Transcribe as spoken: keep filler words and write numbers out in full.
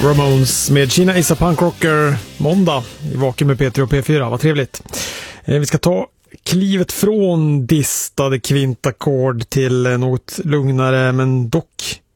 Ramones med Kina Is a Punk Rocker måndag i Vaken med P tre och P fyra. Vad trevligt. Eh, vi ska ta klivet från distade kvintakord till något lugnare men dock